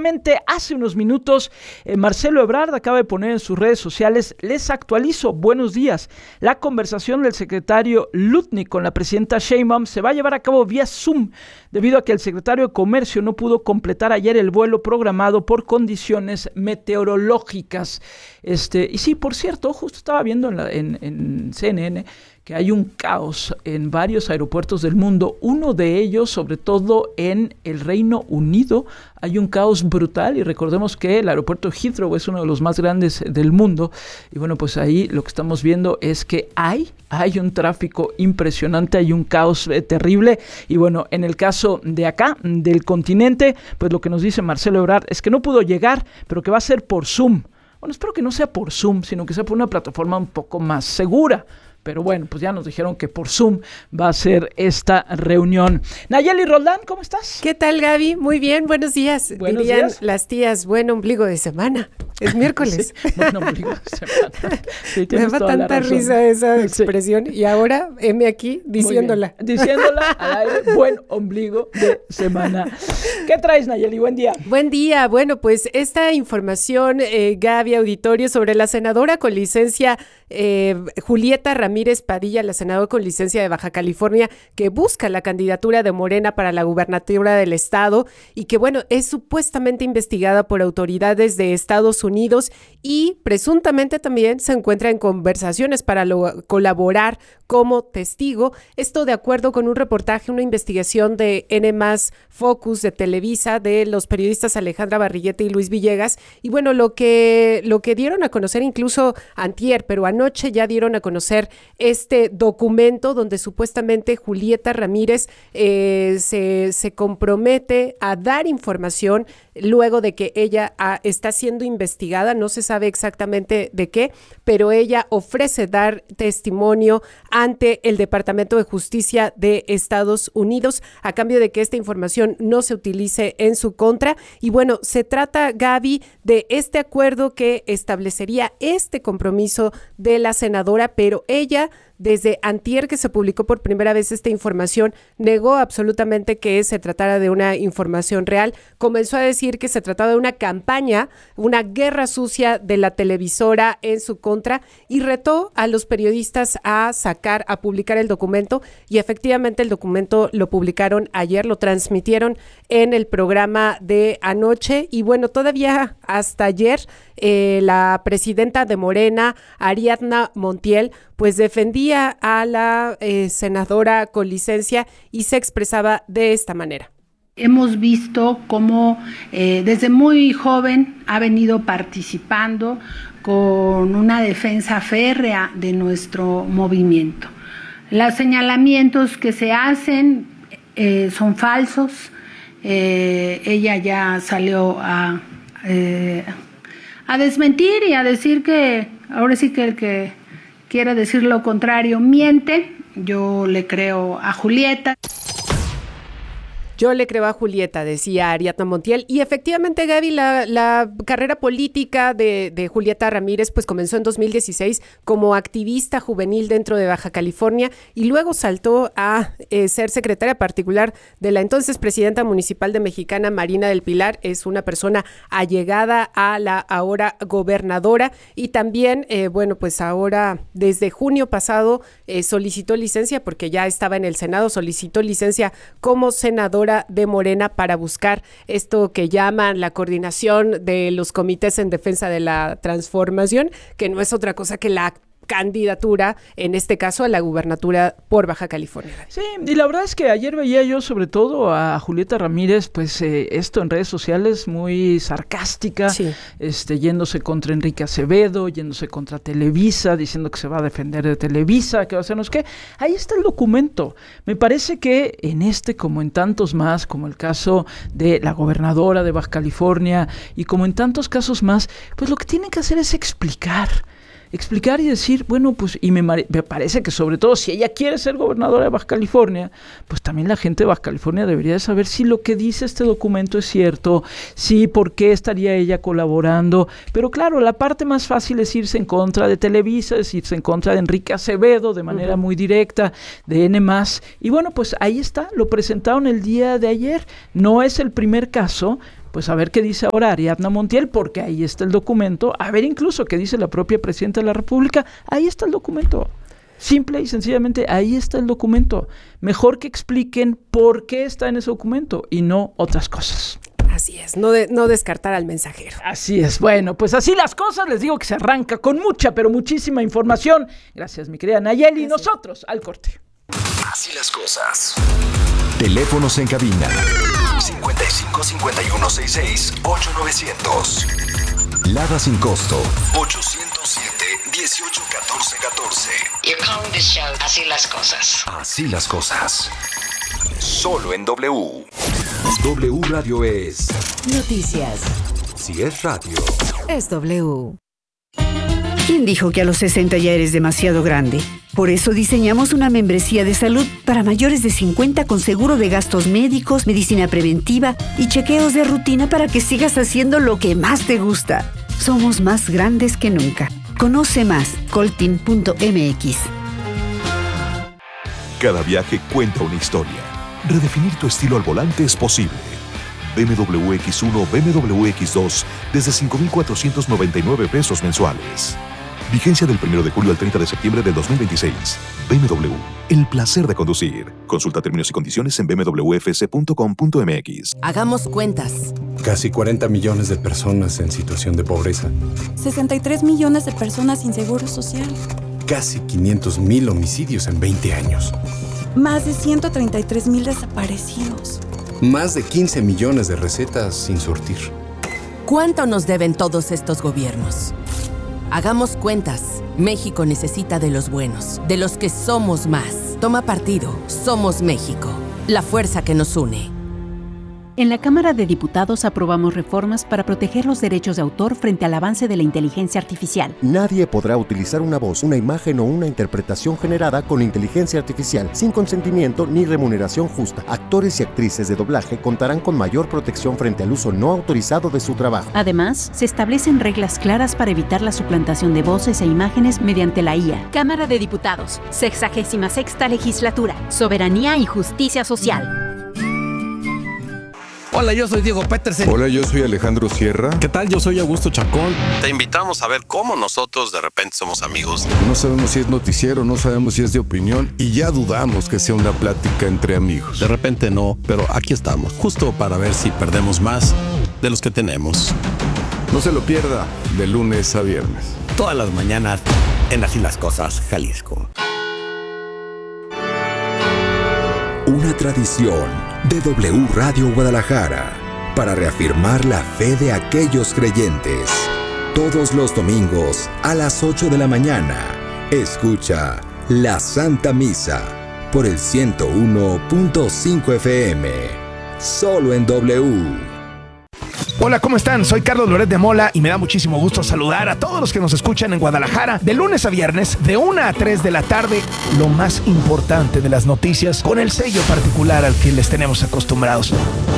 justamente hace unos minutos, Marcelo Ebrard acaba de poner en sus redes sociales, les actualizo, buenos días, la conversación del secretario Lutnick con la presidenta Sheinbaum se va a llevar a cabo vía Zoom, debido a que el secretario de Comercio no pudo completar ayer el vuelo programado por condiciones meteorológicas. Y sí, por cierto, justo estaba viendo en CNN que hay un caos en varios aeropuertos del mundo, uno de ellos, sobre todo en el Reino Unido, hay un caos brutal, y recordemos que el aeropuerto Heathrow es uno de los más grandes del mundo, y bueno, pues ahí lo que estamos viendo es que hay un tráfico impresionante, hay un caos terrible, y bueno, en el caso de acá, del continente, pues lo que nos dice Marcelo Ebrard es que no pudo llegar, pero que va a ser por Zoom. Bueno, espero que no sea por Zoom, sino que sea por una plataforma un poco más segura. Pero bueno, pues ya nos dijeron que por Zoom va a ser esta reunión. Nayeli Roldán, ¿cómo estás? ¿Qué tal, Gaby? Muy bien, buenos días. Buenos Dirían días. Las tías, buen ombligo de semana. Es miércoles. Sí, buen ombligo de semana. Sí, me da tanta risa esa expresión, sí. Y ahora, heme aquí diciéndola. Diciéndola al aire, buen ombligo de semana. ¿Qué traes, Nayeli? Buen día. Buen día. Bueno, pues esta información, Gaby, auditorio, sobre la senadora con licencia Julieta Ramírez Padilla, la senadora con licencia de Baja California, que busca la candidatura de Morena para la gubernatura del estado y que, bueno, es supuestamente investigada por autoridades de Estados Unidos y presuntamente también se encuentra en conversaciones para colaborar como testigo. Esto de acuerdo con un reportaje, una investigación de N+ Focus de Televisa, de los periodistas Alejandra Barrillete y Luis Villegas. Y bueno, lo que dieron a conocer incluso antier, pero anoche ya dieron a conocer este documento donde supuestamente Julieta Ramírez se compromete a dar información luego de que ella está siendo investigada, no se sabe exactamente de qué, pero ella ofrece dar testimonio ante el Departamento de Justicia de Estados Unidos a cambio de que esta información no se utilice en su contra. Y bueno, se trata, Gaby, de este acuerdo que establecería este compromiso de la senadora, pero ella, desde antier que se publicó por primera vez esta información, negó absolutamente que se tratara de una información real. Comenzó a decir que se trataba de una campaña, una guerra sucia de la televisora en su contra, y retó a los periodistas a publicar el documento, y efectivamente el documento lo publicaron ayer, lo transmitieron en el programa de anoche, y bueno, todavía hasta ayer la presidenta de Morena, Ariadna Montiel, pues defendía a la senadora con licencia y se expresaba de esta manera. Hemos visto cómo desde muy joven ha venido participando con una defensa férrea de nuestro movimiento. Los señalamientos que se hacen son falsos. Ella ya salió a desmentir y a decir que ahora sí que el que quiera decir lo contrario miente. Yo le creo a Julieta. Yo le creo a Julieta, decía Ariadna Montiel. Y efectivamente, Gaby, la carrera política de Julieta Ramírez pues comenzó en 2016 como activista juvenil dentro de Baja California y luego saltó a ser secretaria particular de la entonces presidenta municipal de Mexicana, Marina del Pilar. Es una persona allegada a la ahora gobernadora y también, bueno, pues ahora desde junio pasado solicitó licencia porque ya estaba en el Senado, solicitó licencia como senadora de Morena para buscar esto que llaman la coordinación de los comités en defensa de la transformación, que no es otra cosa que la candidatura, en este caso a la gubernatura por Baja California. Sí, y la verdad es que ayer veía yo sobre todo a Julieta Ramírez, pues esto en redes sociales muy sarcástica, sí. Yéndose contra Enrique Acevedo, yéndose contra Televisa, diciendo que se va a defender de Televisa, que va a hacernos qué. Ahí está el documento. Me parece que en como en tantos más, como el caso de la gobernadora de Baja California y como en tantos casos más, pues lo que tienen que hacer es explicar y decir, bueno, pues, y me parece que sobre todo si ella quiere ser gobernadora de Baja California, pues también la gente de Baja California debería de saber si lo que dice este documento es cierto, si por qué estaría ella colaborando, pero claro, la parte más fácil es irse en contra de Televisa, es irse en contra de Enrique Acevedo de manera muy directa, de N+, y bueno, pues ahí está, lo presentaron el día de ayer, no es el primer caso, Pues a ver qué dice ahora Ariadna Montiel, porque ahí está el documento, a ver incluso qué dice la propia presidenta de la República, ahí está el documento. Simple y sencillamente, ahí está el documento. Mejor que expliquen por qué está en ese documento y no otras cosas. Así es, no descartar al mensajero. Así es, bueno, pues así las cosas, les digo que se arranca con mucha, pero muchísima información. Gracias, mi querida Nayeli, Gracias. Nosotros al corte. Así las cosas. Teléfonos en cabina 55 51 66 8900. Lada sin costo 807 18 14 14. You're calling this show Así las cosas. Así las cosas. Solo en W. W Radio es Noticias. Si es radio. Es W. ¿Quién dijo que a los 60 ya eres demasiado grande? Por eso diseñamos una membresía de salud para mayores de 50 con seguro de gastos médicos, medicina preventiva y chequeos de rutina para que sigas haciendo lo que más te gusta. Somos más grandes que nunca. Conoce más, coltin.mx. Cada viaje cuenta una historia. Redefinir tu estilo al volante es posible. BMW X1, BMW X2 desde 5,499 pesos mensuales. Vigencia del 1 de julio al 30 de septiembre del 2026. BMW, el placer de conducir. Consulta términos y condiciones en bmwfc.com.mx. Hagamos cuentas. Casi 40 millones de personas en situación de pobreza. 63 millones de personas sin seguro social. Casi 500,000 homicidios en 20 años. Más de 133,000 desaparecidos. Más de 15 millones de recetas sin surtir. ¿Cuánto nos deben todos estos gobiernos? Hagamos cuentas. México necesita de los buenos, de los que somos más. Toma partido. Somos México. La fuerza que nos une. En la Cámara de Diputados aprobamos reformas para proteger los derechos de autor frente al avance de la inteligencia artificial. Nadie podrá utilizar una voz, una imagen o una interpretación generada con inteligencia artificial sin consentimiento ni remuneración justa. Actores y actrices de doblaje contarán con mayor protección frente al uso no autorizado de su trabajo. Además, se establecen reglas claras para evitar la suplantación de voces e imágenes mediante la IA. Cámara de Diputados, 66ª Legislatura, Soberanía y Justicia Social. Hola, yo soy Diego Petersen. Hola, yo soy Alejandro Sierra. ¿Qué tal? Yo soy Augusto Chacón. Te invitamos a ver cómo nosotros de repente somos amigos. No sabemos si es noticiero, no sabemos si es de opinión y ya dudamos que sea una plática entre amigos. De repente no, pero aquí estamos, justo para ver si perdemos más de los que tenemos. No se lo pierda, de lunes a viernes. Todas las mañanas en Así las Cosas, Jalisco. Una tradición de W Radio Guadalajara para reafirmar la fe de aquellos creyentes. Todos los domingos a las 8 de la mañana, escucha la Santa Misa por el 101.5 FM, solo en W. Hola, ¿cómo están? Soy Carlos Loret de Mola y me da muchísimo gusto saludar a todos los que nos escuchan en Guadalajara de lunes a viernes de 1 a 3 de la tarde. Lo más importante de las noticias con el sello particular al que les tenemos acostumbrados.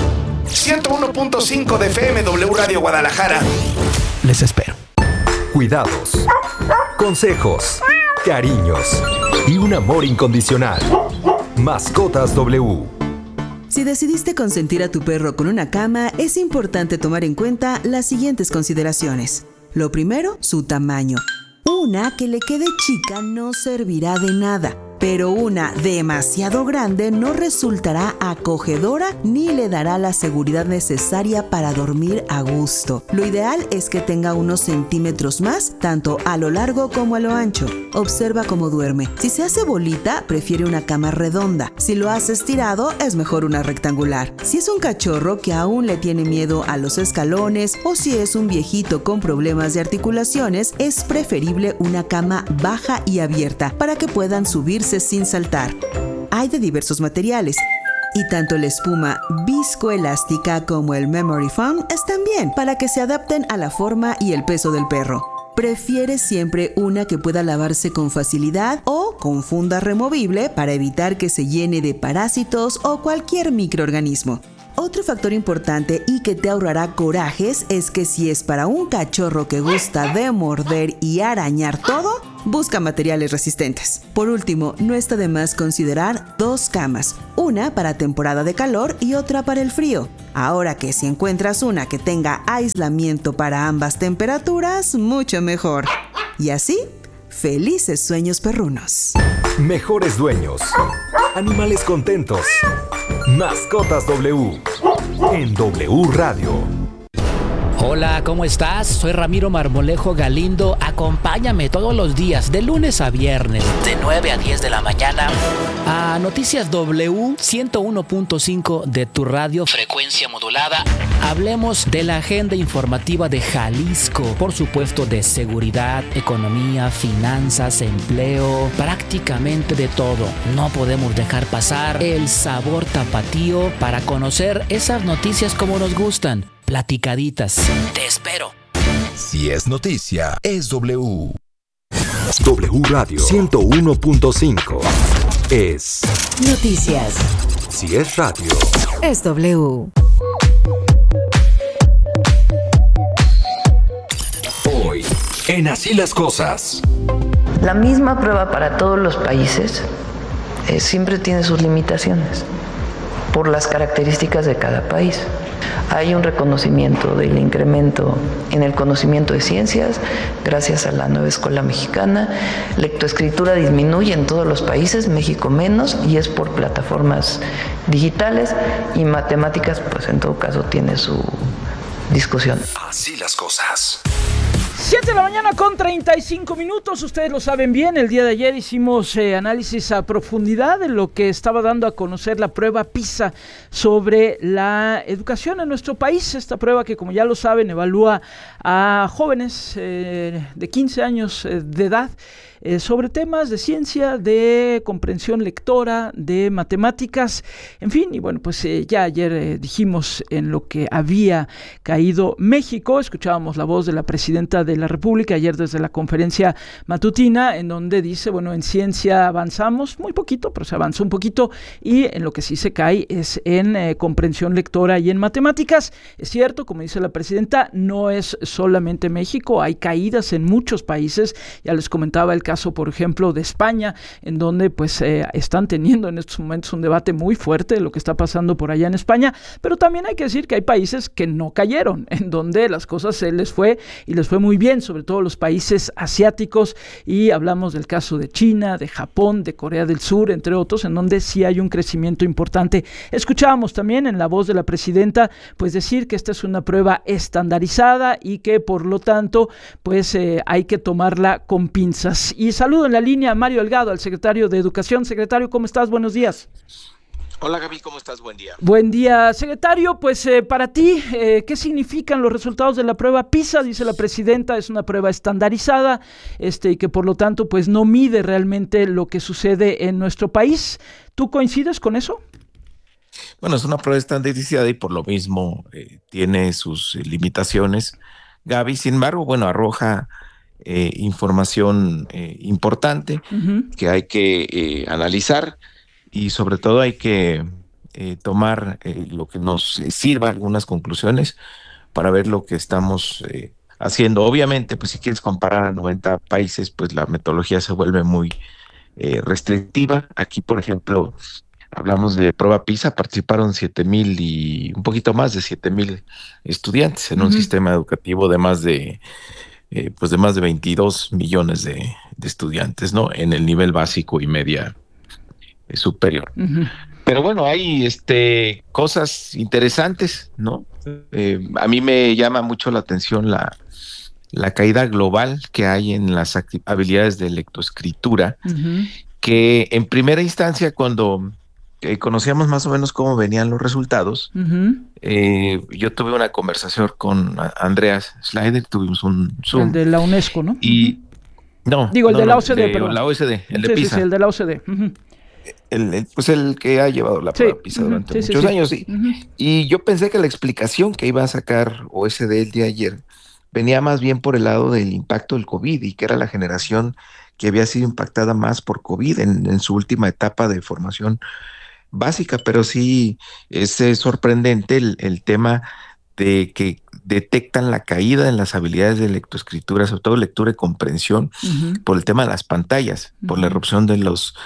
101.5 de FM W Radio Guadalajara. Les espero. Cuidados, consejos, cariños y un amor incondicional. Mascotas W. Si decidiste consentir a tu perro con una cama, es importante tomar en cuenta las siguientes consideraciones. Lo primero, su tamaño. Una que le quede chica no servirá de nada, pero una demasiado grande no resultará acogedora ni le dará la seguridad necesaria para dormir a gusto. Lo ideal es que tenga unos centímetros más, tanto a lo largo como a lo ancho. Observa cómo duerme. Si se hace bolita, prefiere una cama redonda. Si lo hace estirado, es mejor una rectangular. Si es un cachorro que aún le tiene miedo a los escalones o si es un viejito con problemas de articulaciones, es preferible una cama baja y abierta para que puedan subirse sin saltar. Hay de diversos materiales y tanto la espuma viscoelástica como el memory foam están bien para que se adapten a la forma y el peso del perro. Prefiere siempre una que pueda lavarse con facilidad o con funda removible para evitar que se llene de parásitos o cualquier microorganismo. Otro factor importante y que te ahorrará corajes es que si es para un cachorro que gusta de morder y arañar todo, busca materiales resistentes. Por último, no está de más considerar 2 camas, una para temporada de calor y otra para el frío. Ahora que si encuentras una que tenga aislamiento para ambas temperaturas, mucho mejor. Y así, felices sueños perrunos. Mejores dueños. Animales contentos. Mascotas W. En W Radio. Hola, ¿cómo estás? Soy Ramiro Marmolejo Galindo. Acompáñame todos los días, de lunes a viernes, de 9 a 10 de la mañana, a Noticias W 101.5 de tu radio, frecuencia modulada. Hablemos de la agenda informativa de Jalisco, por supuesto de seguridad, economía, finanzas, empleo, prácticamente de todo. No podemos dejar pasar el sabor tapatío para conocer esas noticias como nos gustan. Platicaditas. Te espero. Si es noticia, es W. W Radio 101.5 es noticias. Si es radio, es W. Hoy, en Así las Cosas. La misma prueba para todos los países siempre tiene sus limitaciones por las características de cada país. Hay un reconocimiento del incremento en el conocimiento de ciencias gracias a la nueva escuela mexicana. Lectoescritura disminuye en todos los países, México menos, y es por plataformas digitales, y matemáticas, pues en todo caso tiene su discusión. Así las cosas. 7 de la mañana con 35 minutos, ustedes lo saben bien, el día de ayer hicimos análisis a profundidad de lo que estaba dando a conocer la prueba PISA sobre la educación en nuestro país. Esta prueba que, como ya lo saben, evalúa a jóvenes de 15 años de edad sobre temas de ciencia, de comprensión lectora, de matemáticas, en fin, y bueno, pues ya ayer dijimos en lo que había caído México. Escuchábamos la voz de la presidenta de la República ayer desde la conferencia matutina, en donde dice, bueno, en ciencia avanzamos muy poquito, pero se avanzó un poquito, y en lo que sí se cae es en comprensión lectora y en matemáticas. Es cierto, como dice la presidenta, no es solamente México, hay caídas en muchos países. Ya les comentaba el caso, por ejemplo, de España, en donde pues están teniendo en estos momentos un debate muy fuerte de lo que está pasando por allá en España, pero también hay que decir que hay países que no cayeron, en donde las cosas se les fue y les fue muy bien, sobre todo los países asiáticos, y hablamos del caso de China, de Japón, de Corea del Sur, entre otros, en donde sí hay un crecimiento importante. Escuchábamos también en la voz de la presidenta pues decir que esta es una prueba estandarizada y que por lo tanto pues hay que tomarla con pinzas. Y saludo en la línea a Mario Delgado, al secretario de Educación. Secretario, ¿cómo estás? Buenos días. Hola Gaby, ¿cómo estás? Buen día. Buen día, secretario. Pues para ti, ¿qué significan los resultados de la prueba PISA? Dice la presidenta, es una prueba estandarizada y que por lo tanto pues no mide realmente lo que sucede en nuestro país. ¿Tú coincides con eso? Bueno, es una prueba estandarizada y por lo mismo tiene sus limitaciones, Gaby. Sin embargo, bueno, arroja información importante que hay que analizar, y sobre todo hay que tomar lo que nos sirva, algunas conclusiones para ver lo que estamos haciendo. Obviamente, pues si quieres comparar a 90 países, pues la metodología se vuelve muy restrictiva. Aquí, por ejemplo, hablamos de prueba PISA, participaron 7,000 y un poquito más de 7,000 estudiantes en un sistema educativo de más de 22 millones de estudiantes, ¿no? En el nivel básico y media superior. Pero bueno, hay cosas interesantes, ¿no? A mí me llama mucho la atención la caída global que hay en las habilidades de lectoescritura, que en primera instancia, cuando conocíamos más o menos cómo venían los resultados, yo tuve una conversación con Andreas Schleider, tuvimos un Zoom. El de la UNESCO, ¿no? Y no. Digo, el de la OCDE, perdón. La OCDE, el de PISA. Sí, el de la OCDE. Pues el que ha llevado la prueba PISA durante muchos años. Y yo pensé que la explicación que iba a sacar OCDE el día de ayer venía más bien por el lado del impacto del COVID, y que era la generación que había sido impactada más por COVID en su última etapa de formación básica. Pero sí es sorprendente el tema de que detectan la caída en las habilidades de lectoescritura, sobre todo lectura y comprensión, por el tema de las pantallas, por la erupción de los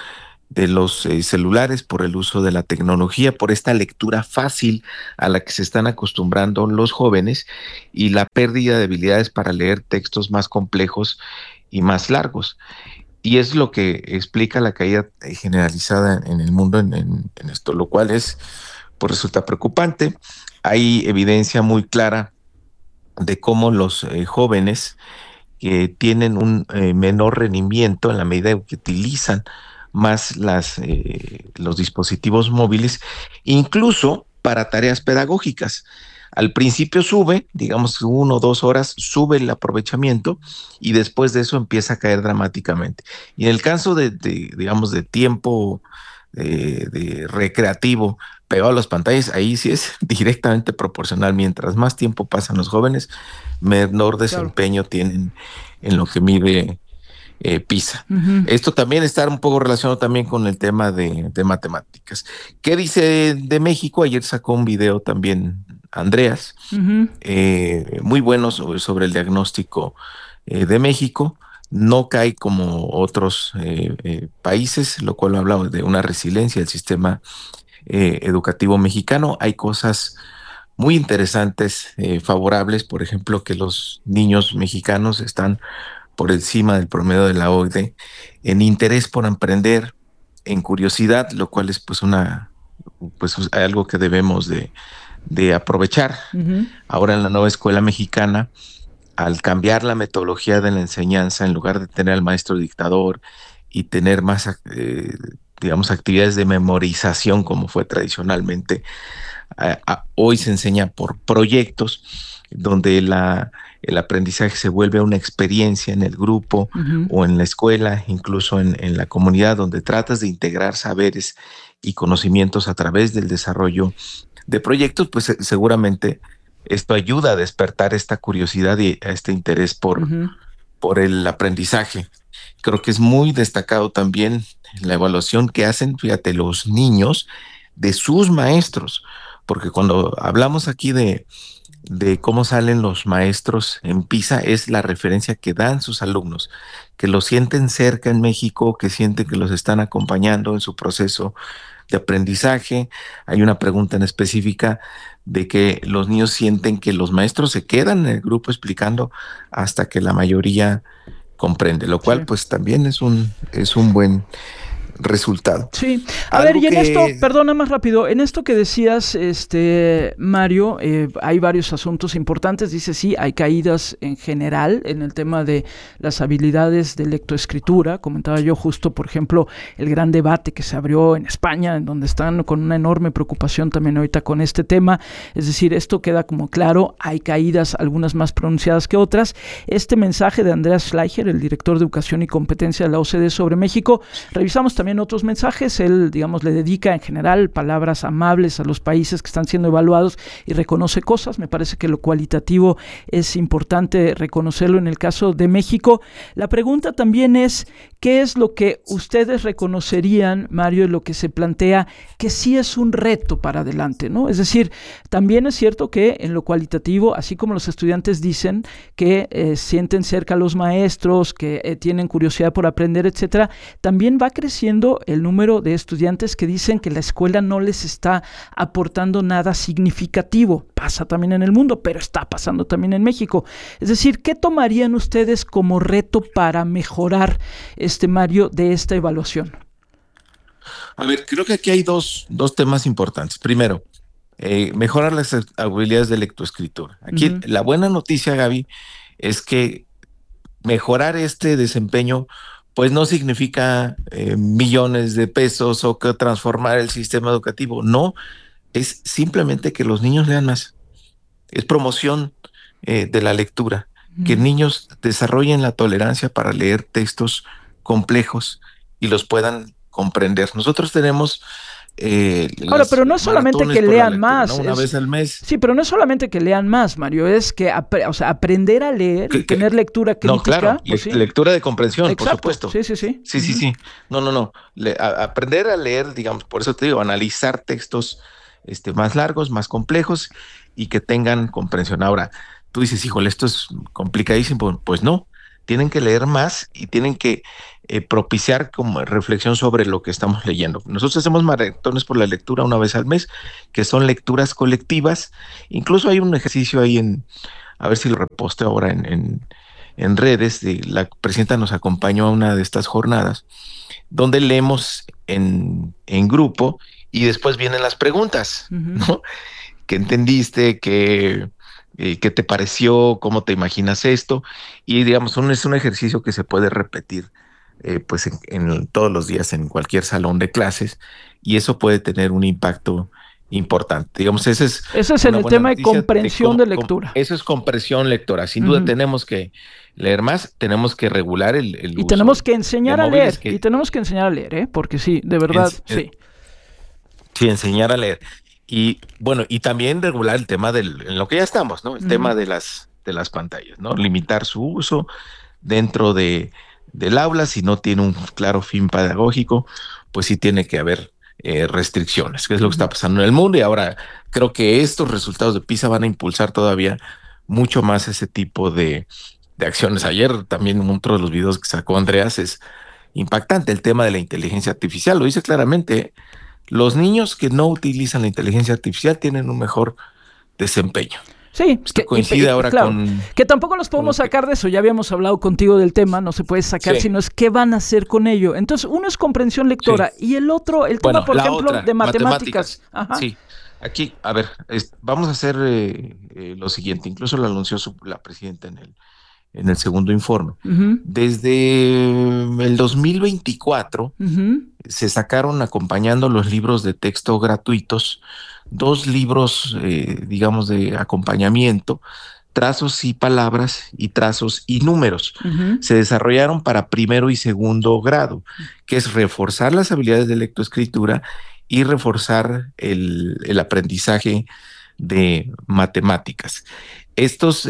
los celulares, por el uso de la tecnología, por esta lectura fácil a la que se están acostumbrando los jóvenes y la pérdida de habilidades para leer textos más complejos y más largos. Y es lo que explica la caída generalizada en el mundo en esto, lo cual pues resulta preocupante. Hay evidencia muy clara de cómo los jóvenes que tienen un menor rendimiento en la medida que utilizan más los dispositivos móviles, incluso para tareas pedagógicas. Al principio sube, digamos 1 o 2 horas, sube el aprovechamiento y después de eso empieza a caer dramáticamente. Y en el caso digamos, de tiempo de recreativo pegado a las pantallas, ahí sí es directamente proporcional. Mientras más tiempo pasan los jóvenes, menor desempeño tienen en lo que mide PISA. Esto también está un poco relacionado también con el tema de matemáticas. ¿Qué dice de México? Ayer sacó un video también Andreas, muy bueno sobre el diagnóstico de México. No cae como otros países, lo cual hablamos de una resiliencia del sistema educativo mexicano. Hay cosas muy interesantes, favorables, por ejemplo, que los niños mexicanos están por encima del promedio de la OCDE en interés por aprender, en curiosidad, lo cual es pues algo que debemos de aprovechar. Ahora en la nueva escuela mexicana, al cambiar la metodología de la enseñanza, en lugar de tener al maestro dictador y tener más, digamos, actividades de memorización como fue tradicionalmente, hoy se enseña por proyectos donde el aprendizaje se vuelve una experiencia en el grupo o en la escuela, incluso en la comunidad, donde tratas de integrar saberes y conocimientos a través del desarrollo de proyectos. Pues seguramente esto ayuda a despertar esta curiosidad y este interés por el aprendizaje. Creo que es muy destacado también la evaluación que hacen, fíjate, los niños de sus maestros, porque cuando hablamos aquí de cómo salen los maestros en PISA, es la referencia que dan sus alumnos, que los sienten cerca en México, que sienten que los están acompañando en su proceso de aprendizaje. Hay una pregunta en específica de que los niños sienten que los maestros se quedan en el grupo explicando hasta que la mayoría comprende, lo cual pues también es un buen resultado. Sí. A ver, y en esto, perdona más rápido, en esto que decías, Mario, hay varios asuntos importantes. Dice, sí, hay caídas en general en el tema de las habilidades de lectoescritura. Comentaba yo justo, por ejemplo, el gran debate que se abrió en España, en donde están con una enorme preocupación también ahorita con este tema. Es decir, esto queda como claro, hay caídas, algunas más pronunciadas que otras. Este mensaje de Andreas Schleicher, el director de Educación y Competencia de la OCDE sobre México, revisamos también otros mensajes. Él, digamos, le dedica en general palabras amables a los países que están siendo evaluados y reconoce cosas. Me parece que lo cualitativo es importante reconocerlo en el caso de México. La pregunta también es, ¿qué es lo que ustedes reconocerían, Mario, y lo que se plantea que sí es un reto para adelante, ¿no? Es decir, también es cierto que en lo cualitativo, así como los estudiantes dicen que sienten cerca a los maestros, que tienen curiosidad por aprender, etcétera, también va creciendo el número de estudiantes que dicen que la escuela no les está aportando nada significativo. Pasa también en el mundo, pero está pasando también en México. Es decir, ¿qué tomarían ustedes como reto para mejorar, Mario, de esta evaluación? A ver, creo que aquí hay dos temas importantes. Primero, mejorar las habilidades de lectoescritura. Aquí la buena noticia, Gaby, es que mejorar este desempeño pues no significa millones de pesos o que transformar el sistema educativo. No, es simplemente que los niños lean más. Es promoción de la lectura, que niños desarrollen la tolerancia para leer textos complejos y los puedan comprender. Nosotros tenemos ahora, pero no es solamente que lean más. ¿no? Una vez al mes. Sí, pero no es solamente que lean más, Mario, es que aprender a leer y tener lectura crítica. No, claro, pues sí. Lectura de comprensión, exacto, por supuesto. Sí. Sí. No. Aprender a leer, digamos, por eso te digo, analizar textos más largos, más complejos y que tengan comprensión. Ahora, tú dices, híjole, esto es complicadísimo. Pues no, tienen que leer más y tienen que propiciar como reflexión sobre lo que estamos leyendo. Nosotros hacemos maratones por la lectura una vez al mes, que son lecturas colectivas. Incluso hay un ejercicio ahí a ver si lo reposte ahora en redes, la presidenta nos acompañó a una de estas jornadas, donde leemos en grupo y después vienen las preguntas, ¿no? ¿Qué entendiste? ¿Qué te pareció? ¿Cómo te imaginas esto? Y digamos, es un ejercicio que se puede repetir pues en todos los días en cualquier salón de clases, y eso puede tener un impacto importante. Digamos, ese es en el tema de comprensión de lectura. Eso es comprensión lectora. Sin duda tenemos que leer más, tenemos que regular el y uso tenemos que enseñar a leer, que, y tenemos que enseñar a leer, porque sí, de verdad, sí. Sí, enseñar a leer. Y bueno, y también regular el tema en lo que ya estamos, ¿no? El tema de las pantallas, ¿no? Limitar su uso dentro del aula. Si no tiene un claro fin pedagógico, pues sí tiene que haber restricciones, que es lo que está pasando en el mundo. Y ahora creo que estos resultados de PISA van a impulsar todavía mucho más ese tipo de acciones. Ayer también otro de los videos que sacó Andreas es impactante, el tema de la inteligencia artificial. Lo dice claramente, los niños que no utilizan la inteligencia artificial tienen un mejor desempeño. Sí, esto coincide ahora claro, con... Que tampoco los podemos sacar de eso, ya habíamos hablado contigo del tema, no se puede sacar, sino es qué van a hacer con ello. Entonces, uno es comprensión lectora y el otro, el tema, por ejemplo, de matemáticas. Ajá. Sí, aquí, a ver, vamos a hacer lo siguiente, incluso lo anunció la presidenta en el segundo informe. Desde el 2024 se sacaron, acompañando los libros de texto gratuitos, 2 libros, digamos, de acompañamiento, Trazos y Palabras y Trazos y Números. Se desarrollaron para primero y segundo grado, que es reforzar las habilidades de lectoescritura y reforzar el aprendizaje de matemáticas. Estos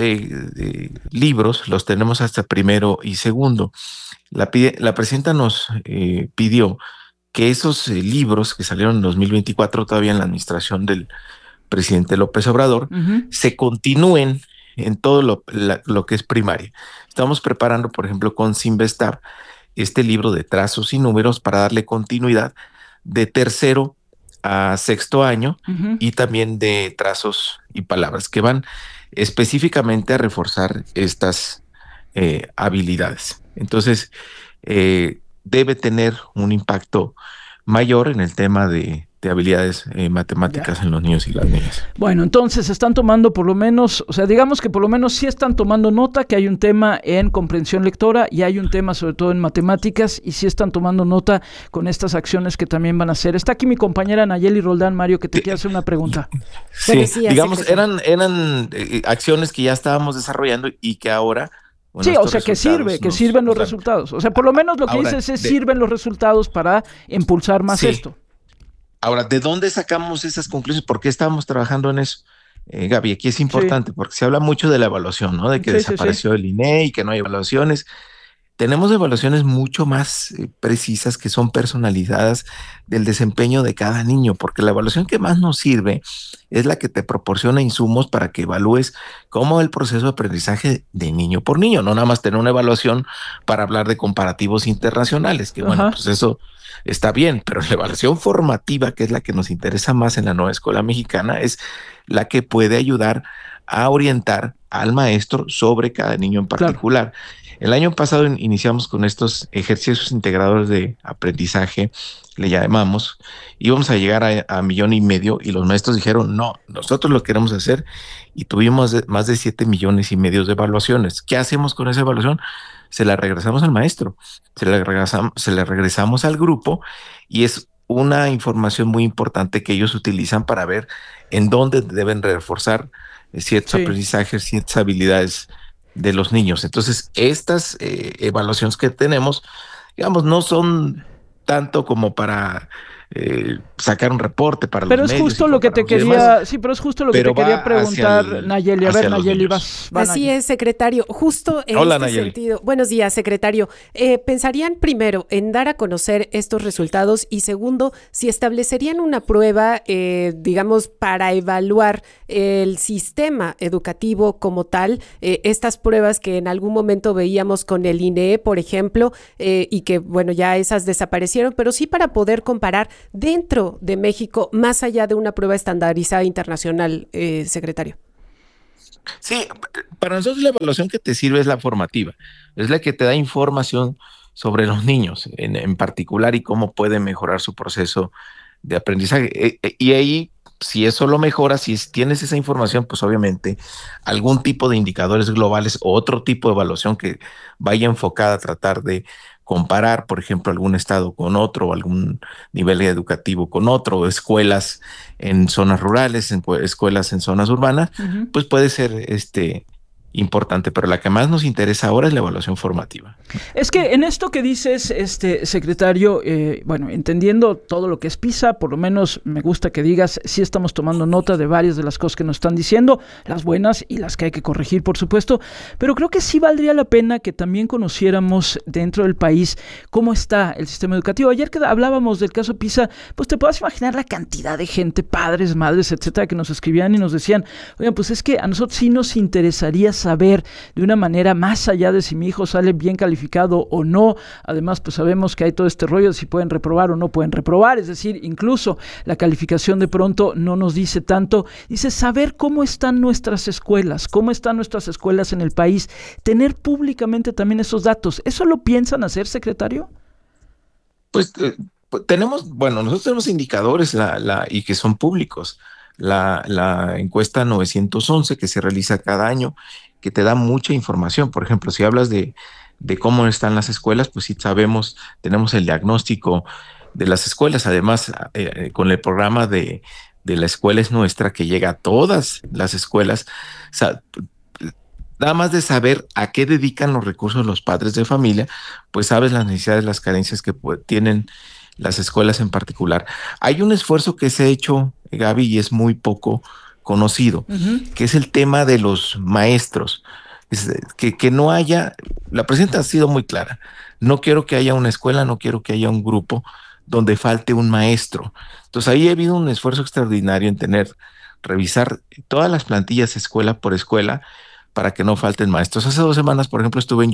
libros los tenemos hasta primero y segundo. La presidenta nos pidió que esos libros que salieron en 2024, todavía en la administración del presidente López Obrador, se continúen en todo lo que es primaria. Estamos preparando, por ejemplo, con Sinvestab, este libro de Trazos y Números para darle continuidad de tercero a sexto año, y también de Trazos y Palabras, que van específicamente a reforzar estas habilidades. Entonces, debe tener un impacto mayor en el tema de habilidades matemáticas en los niños y las niñas. Bueno, entonces están tomando por lo menos, o sea, digamos que por lo menos sí están tomando nota que hay un tema en comprensión lectora y hay un tema sobre todo en matemáticas, y sí están tomando nota con estas acciones que también van a hacer. Está aquí mi compañera Nayeli Roldán, Mario, que te quiere hacer una pregunta. Sí, digamos, eran acciones que ya estábamos desarrollando y que ahora... Bueno, sí, o sea, que sirven los resultados. O sea, por lo menos lo que dices es sirven los resultados para impulsar más esto. Ahora, ¿de dónde sacamos esas conclusiones? ¿Por qué estábamos trabajando en eso? Gaby, aquí es importante porque se habla mucho de la evaluación, ¿no? De que desapareció el INE y que no hay evaluaciones. Tenemos evaluaciones mucho más precisas, que son personalizadas del desempeño de cada niño, porque la evaluación que más nos sirve es la que te proporciona insumos para que evalúes cómo el proceso de aprendizaje de niño por niño, no nada más tener una evaluación para hablar de comparativos internacionales, que bueno, pues eso está bien, pero la evaluación formativa, que es la que nos interesa más en la nueva escuela mexicana, es la que puede ayudar a orientar al maestro sobre cada niño en particular. El año pasado iniciamos con estos ejercicios integradores de aprendizaje, le llamamos, íbamos a llegar a 1,5 millones, y los maestros dijeron, no, nosotros lo queremos hacer, y tuvimos más de 7,5 millones de evaluaciones. ¿Qué hacemos con esa evaluación? Se la regresamos al maestro, se la regresamos al grupo, y es una información muy importante que ellos utilizan para ver en dónde deben reforzar ciertos aprendizajes, ciertas habilidades de los niños. Entonces, estas evaluaciones que tenemos, digamos, no son tanto como para sacar un reporte para pero los medios. Pero es justo lo que te quería preguntar, Nayeli. A ver, Nayeli, vas. Así es, secretario. Justo en Hola, este Nayeli. sentido. Buenos días, secretario. ¿Pensarían primero en dar a conocer estos resultados y segundo, si establecerían una prueba, digamos, para evaluar el sistema educativo como tal, estas pruebas que en algún momento veíamos con el INEE, por ejemplo, y que, bueno, ya esas desaparecieron, pero sí para poder comparar dentro de México, más allá de una prueba estandarizada internacional, secretario? Sí, para nosotros la evaluación que te sirve es la formativa, es la que te da información sobre los niños en particular y cómo pueden mejorar su proceso de aprendizaje. Y ahí, si eso lo mejora, si tienes esa información, pues obviamente algún tipo de indicadores globales o otro tipo de evaluación que vaya enfocada a tratar de comparar, por ejemplo, algún estado con otro, o algún nivel educativo con otro, o escuelas en zonas rurales, escuelas en zonas urbanas, pues puede ser importante, pero la que más nos interesa ahora es la evaluación formativa. Es que en esto que dices, secretario, bueno, entendiendo todo lo que es PISA, por lo menos me gusta que digas, sí estamos tomando nota de varias de las cosas que nos están diciendo, las buenas y las que hay que corregir, por supuesto, pero creo que sí valdría la pena que también conociéramos dentro del país cómo está el sistema educativo. Ayer que hablábamos del caso PISA, pues te puedes imaginar la cantidad de gente, padres, madres, etcétera, que nos escribían y nos decían, oigan, pues es que a nosotros sí nos interesaría saber de una manera más allá de si mi hijo sale bien calificado o no. Además, pues sabemos que hay todo este rollo de si pueden reprobar o no pueden reprobar, es decir, incluso la calificación de pronto no nos dice tanto. Dice saber cómo están nuestras escuelas en el país, tener públicamente también esos datos. ¿Eso lo piensan hacer, secretario? Pues nosotros tenemos indicadores y que son públicos. La encuesta 911 que se realiza cada año, que te da mucha información. Por ejemplo, si hablas de cómo están las escuelas, pues sí sabemos, tenemos el diagnóstico de las escuelas. Además, con el programa de La Escuela es Nuestra, que llega a todas las escuelas, o sea, nada más de saber a qué dedican los recursos los padres de familia, pues sabes las necesidades, las carencias que tienen las escuelas en particular. Hay un esfuerzo que se ha hecho, Gaby, y es muy poco conocido, que es el tema de los maestros. Que no haya, la presidenta ha sido muy clara, no quiero que haya una escuela, no quiero que haya un grupo donde falte un maestro. Entonces ahí ha habido un esfuerzo extraordinario en revisar todas las plantillas escuela por escuela para que no falten maestros. Hace 2 semanas, por ejemplo, estuve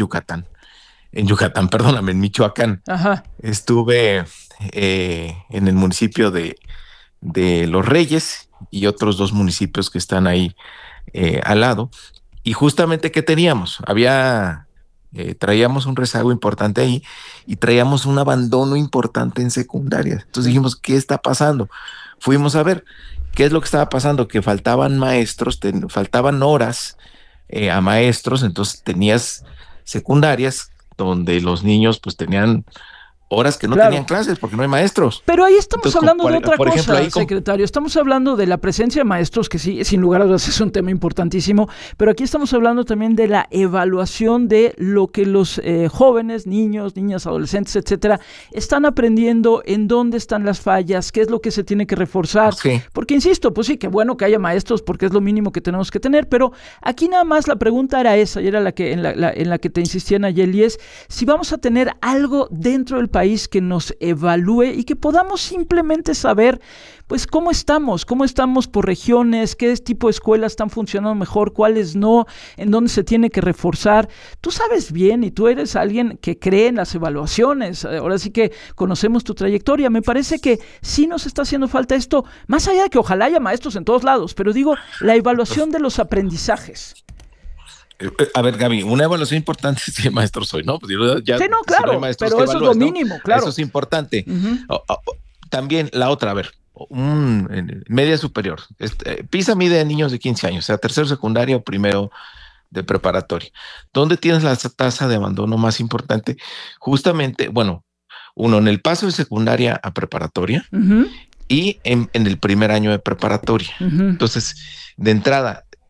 en Michoacán. Ajá. Estuve en el municipio de Los Reyes y otros 2 municipios que están ahí al lado. Y justamente, ¿qué teníamos? Traíamos un rezago importante ahí y traíamos un abandono importante en secundaria. Entonces dijimos, ¿qué está pasando? Fuimos a ver qué es lo que estaba pasando, que faltaban maestros, faltaban horas a maestros, entonces tenías secundarias donde los niños pues tenían horas que no tenían clases porque no hay maestros. Pero ahí estamos hablando de otra cosa, secretario. Estamos hablando de la presencia de maestros, que sí, sin lugar a dudas es un tema importantísimo, pero aquí estamos hablando también de la evaluación de lo que los jóvenes, niños, niñas, adolescentes, etcétera, están aprendiendo, en dónde están las fallas, qué es lo que se tiene que reforzar. Sí. Porque, insisto, pues sí, qué bueno que haya maestros porque es lo mínimo que tenemos que tener, pero aquí nada más la pregunta era esa, y era en la que te insistía, Nayeli, es si vamos a tener algo dentro del país que nos evalúe y que podamos simplemente saber pues cómo estamos por regiones, qué tipo de escuelas están funcionando mejor, cuáles no, en dónde se tiene que reforzar. Tú sabes bien y tú eres alguien que cree en las evaluaciones, ahora sí que conocemos tu trayectoria. Me parece que sí nos está haciendo falta esto, más allá de que ojalá haya maestros en todos lados, pero digo, la evaluación de los aprendizajes. A ver, Gaby, una evaluación importante es si maestro soy, ¿no? Pues ya, sí, no, claro, si no maestros, pero eso es lo mínimo, claro. Eso es importante. También la otra, a ver, media superior. PISA mide a niños de 15 años, o sea, tercero secundaria o primero de preparatoria. ¿Dónde tienes la tasa de abandono más importante? Justamente, bueno, en el paso de secundaria a preparatoria y en el primer año de preparatoria. Entonces, de entrada,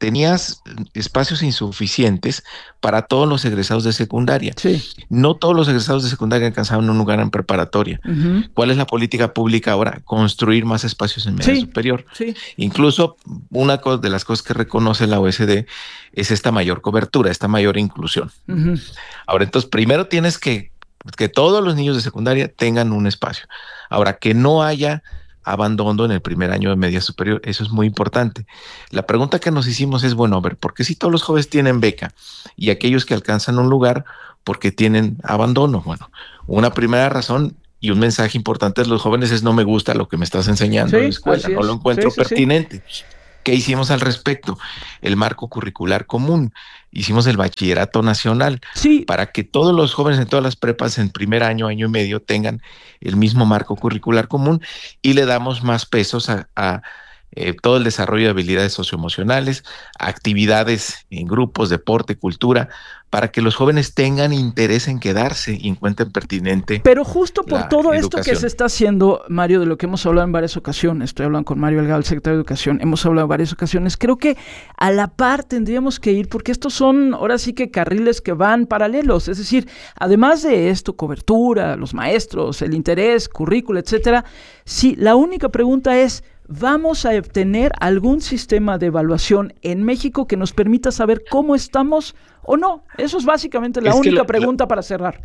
tenías espacios insuficientes para todos los egresados de secundaria. Sí. No todos los egresados de secundaria alcanzaban un lugar en preparatoria. ¿Cuál es la política pública ahora? Construir más espacios en media superior. Sí. Incluso una de las cosas que reconoce la OECD es esta mayor cobertura, esta mayor inclusión. Ahora, entonces, primero tienes que todos los niños de secundaria tengan un espacio. Ahora, que no haya abandono en el primer año de media superior, eso es muy importante. La pregunta que nos hicimos es, bueno, a ver, ¿por qué si todos los jóvenes tienen beca y aquellos que alcanzan un lugar, por qué tienen abandono? Bueno, una primera razón y un mensaje importante de los jóvenes es: no me gusta lo que me estás enseñando en la escuela, no lo encuentro pertinente. ¿Qué hicimos al respecto? El marco curricular común. Hicimos el bachillerato nacional para que todos los jóvenes en todas las prepas en primer año, año y medio tengan el mismo marco curricular común, y le damos más pesos a todo el desarrollo de habilidades socioemocionales, actividades en grupos, deporte, cultura, para que los jóvenes tengan interés en quedarse y encuentren pertinente. Pero justo por todo educación. esto que se está haciendo, Mario, de lo que hemos hablado en varias ocasiones, estoy hablando con Mario Delgado, el secretario de Educación, hemos hablado en varias ocasiones, creo que a la par tendríamos que ir, porque estos son ahora sí que carriles que van paralelos, es decir, además de esto, cobertura, los maestros, el interés, currícula, etcétera, sí, la única pregunta es: ¿vamos a tener algún sistema de evaluación en México que nos permita saber cómo estamos o no? Eso es básicamente la única pregunta para cerrar.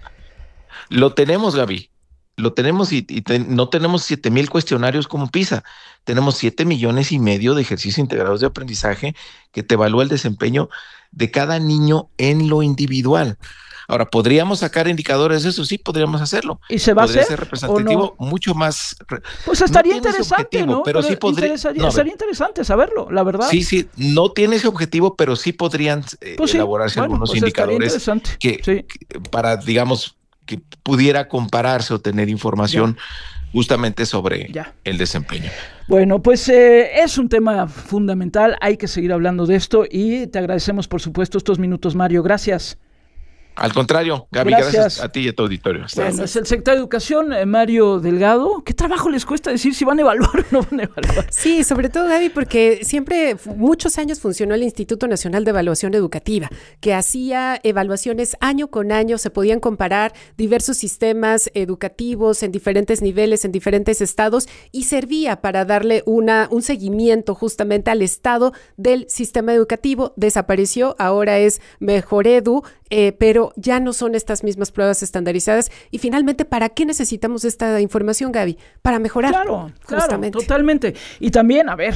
Lo tenemos, Gaby. Lo tenemos y no tenemos 7,000 cuestionarios como PISA. Tenemos 7,5 millones de ejercicios integrados de aprendizaje que te evalúa el desempeño de cada niño en lo individual. Ahora, ¿podríamos sacar indicadores de eso? Sí, podríamos hacerlo. ¿Y se va a hacer? Podría ser representativo, mucho más. Pues estaría interesante, ¿no? Pero sí podría. Sería interesante saberlo, la verdad. Sí, no tiene ese objetivo, pero sí podrían elaborarse algunos indicadores que para, digamos, que pudiera compararse o tener información justamente sobre el desempeño. Bueno, pues es un tema fundamental, hay que seguir hablando de esto y te agradecemos, por supuesto, estos minutos, Mario. Gracias. Al contrario, Gaby, gracias a ti y a tu auditorio. Bueno, es el secretario de Educación, Mario Delgado. ¿Qué trabajo les cuesta decir si van a evaluar o no van a evaluar? Sí, sobre todo, Gaby, porque siempre, muchos años funcionó el Instituto Nacional de Evaluación Educativa, que hacía evaluaciones año con año, se podían comparar diversos sistemas educativos en diferentes niveles, en diferentes estados, y servía para darle un seguimiento justamente al estado del sistema educativo. Desapareció, ahora es Mejoredu, pero ya no son estas mismas pruebas estandarizadas. Y finalmente, ¿para qué necesitamos esta información, Gaby? Para mejorar. Claro, totalmente. Y también, a ver,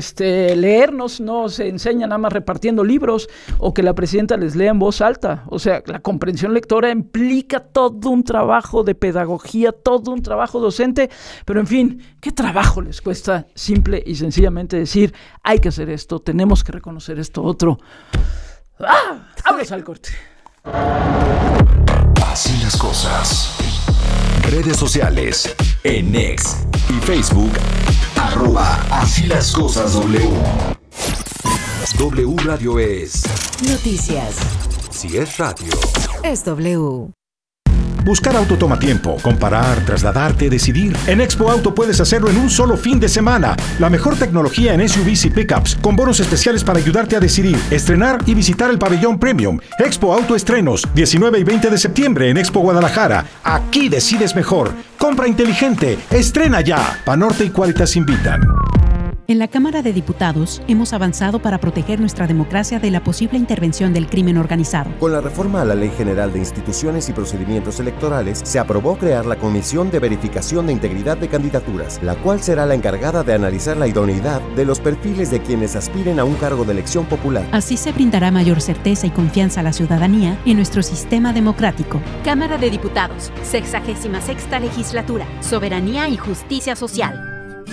leernos no se enseña nada más repartiendo libros o que la presidenta les lea en voz alta. O sea, la comprensión lectora implica todo un trabajo de pedagogía, todo un trabajo docente, pero en fin, ¿qué trabajo les cuesta simple y sencillamente decir: hay que hacer esto, tenemos que reconocer esto otro? Vamos al corte. Así las cosas. Redes sociales en X y Facebook @Así las cosas W. W Radio es noticias. Si es radio, es W. Buscar auto toma tiempo, comparar, trasladarte, decidir. En Expo Auto puedes hacerlo en un solo fin de semana. La mejor tecnología en SUVs y pickups, con bonos especiales para ayudarte a decidir, estrenar y visitar el pabellón Premium. Expo Auto Estrenos, 19 y 20 de septiembre en Expo Guadalajara. Aquí decides mejor. Compra inteligente. Estrena ya. Banorte y Qualitas invitan. En la Cámara de Diputados hemos avanzado para proteger nuestra democracia de la posible intervención del crimen organizado. Con la reforma a la Ley General de Instituciones y Procedimientos Electorales, se aprobó crear la Comisión de Verificación de Integridad de Candidaturas, la cual será la encargada de analizar la idoneidad de los perfiles de quienes aspiren a un cargo de elección popular. Así se brindará mayor certeza y confianza a la ciudadanía en nuestro sistema democrático. Cámara de Diputados, 66ª Legislatura, Soberanía y Justicia Social.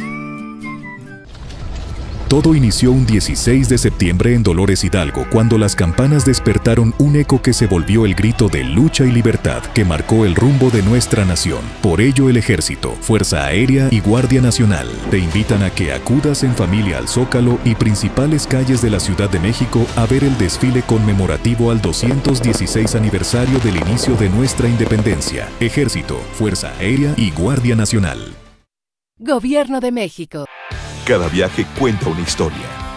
Todo inició un 16 de septiembre en Dolores Hidalgo, cuando las campanas despertaron un eco que se volvió el grito de lucha y libertad que marcó el rumbo de nuestra nación. Por ello, el Ejército, Fuerza Aérea y Guardia Nacional te invitan a que acudas en familia al Zócalo y principales calles de la Ciudad de México a ver el desfile conmemorativo al 216 aniversario del inicio de nuestra independencia. Ejército, Fuerza Aérea y Guardia Nacional. Gobierno de México. Cada viaje cuenta una historia.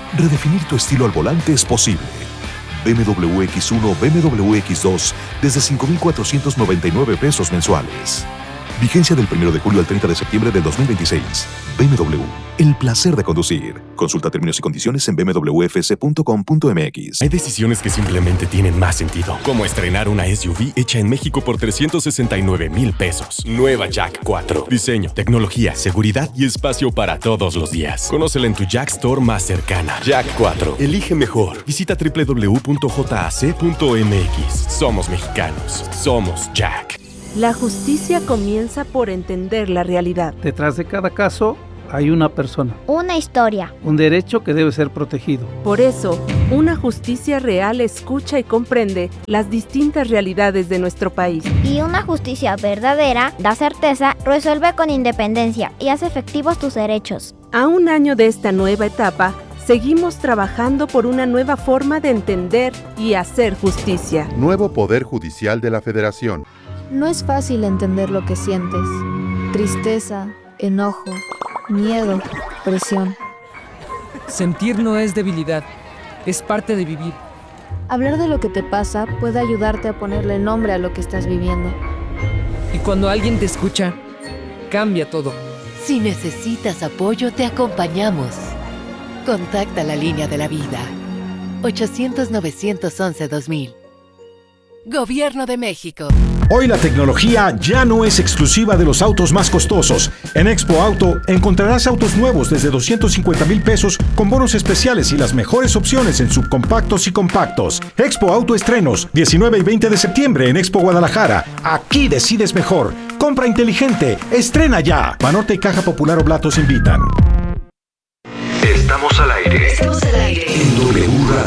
Redefinir tu estilo al volante es posible. BMW X1, BMW X2 desde 5,499 pesos mensuales. Vigencia del 1 de julio al 30 de septiembre del 2026. BMW, el placer de conducir. Consulta términos y condiciones en bmwfc.com.mx. Hay decisiones que simplemente tienen más sentido, como estrenar una SUV hecha en México por 369,000 pesos. Nueva Jack 4. Diseño, tecnología, seguridad y espacio para todos los días. Conócela en tu Jack Store más cercana. Jack 4. Elige mejor. Visita www.jac.mx. Somos mexicanos. Somos Jack. La justicia comienza por entender la realidad. Detrás de cada caso hay una persona. Una historia. Un derecho que debe ser protegido. Por eso, una justicia real escucha y comprende las distintas realidades de nuestro país. Y una justicia verdadera da certeza, resuelve con independencia y hace efectivos tus derechos. A un año de esta nueva etapa, seguimos trabajando por una nueva forma de entender y hacer justicia. Nuevo Poder Judicial de la Federación. No es fácil entender lo que sientes. Tristeza, enojo, miedo, presión. Sentir no es debilidad, es parte de vivir. Hablar de lo que te pasa puede ayudarte a ponerle nombre a lo que estás viviendo. Y cuando alguien te escucha, cambia todo. Si necesitas apoyo, te acompañamos. Contacta la línea de la vida. 800-911-2000. Gobierno de México. Hoy la tecnología ya no es exclusiva de los autos más costosos. En Expo Auto encontrarás autos nuevos desde 250,000 pesos con bonos especiales y las mejores opciones en subcompactos y compactos. Expo Auto Estrenos, 19 y 20 de septiembre en Expo Guadalajara. Aquí decides mejor. Compra inteligente. Estrena ya. Banorte y Caja Popular Oblatos invitan. Estamos al aire. En W Radio.